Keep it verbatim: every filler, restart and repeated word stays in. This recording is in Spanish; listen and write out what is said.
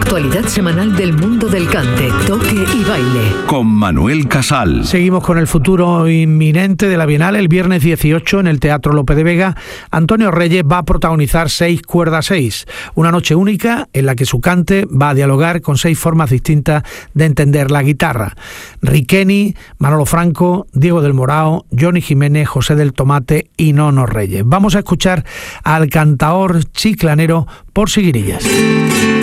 actualidad semanal del mundo del cante, toque y baile. Con Manuel Casal. Seguimos con el futuro inminente de la Bienal. El viernes dieciocho, en el Teatro Lope de Vega, Antonio Reyes va a protagonizar Seis Cuerdas Seis, una noche única en la que su cante va a dialogar con seis formas distintas de entender la guitarra. Riqueni, Manolo Franco, Diego del Morao, Johnny Jiménez, José del Tomate y Nono Reyes. Vamos a escuchar al cantaor chiclanero Por Siguirillas.